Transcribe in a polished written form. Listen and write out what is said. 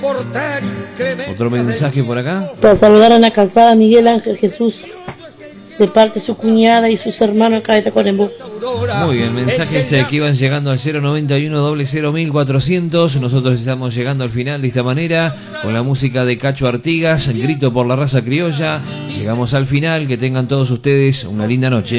Otro mensaje por acá. Para saludar a la calzada Miguel Ángel Jesús, de parte de su cuñada y sus hermanos acá de Tacuarembó. Muy bien, mensajes que iban llegando al 091 00 1400. Nosotros estamos llegando al final de esta manera, con la música de Cacho Artigas, el grito por la raza criolla. Llegamos al final, que tengan todos ustedes una linda noche.